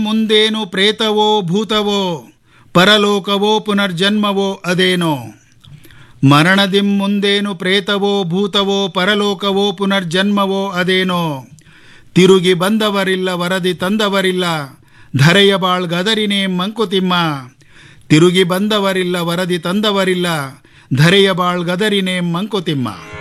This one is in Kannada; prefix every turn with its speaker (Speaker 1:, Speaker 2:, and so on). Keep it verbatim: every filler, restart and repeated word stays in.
Speaker 1: ಮುಂದೇನು ಪ್ರೇತವೋ ಭೂತವೋ ಪರಲೋಕವೋ ಪುನರ್ಜನ್ಮವೋ ಅದೇನೋ. ಮರಣದಿಂ ಮುಂದೇನು ಪ್ರೇತವೋ ಭೂತವೋ ಪರಲೋಕವೋ ಪುನರ್ಜನ್ಮವೋ ಅದೇನೋ. ತಿರುಗಿ ಬಂದವರಿಲ್ಲ ವರದಿ ತಂದವರಿಲ್ಲ ಧರೆಯ ಬಾಳ್ ಗದರಿನೇ ಮಂಕುತಿಮ್ಮ. ತಿರುಗಿ ಬಂದವರಿಲ್ಲ ವರದಿ ತಂದವರಿಲ್ಲ ಧರೆಯ ಬಾಳ್ ಗದರಿನೇ ಮಂಕುತಿಮ್ಮ.